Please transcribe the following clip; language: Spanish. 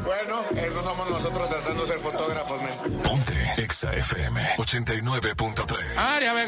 Bueno, eso somos nosotros tratando de ser fotógrafos, men. Ponte Exa FM 89.3.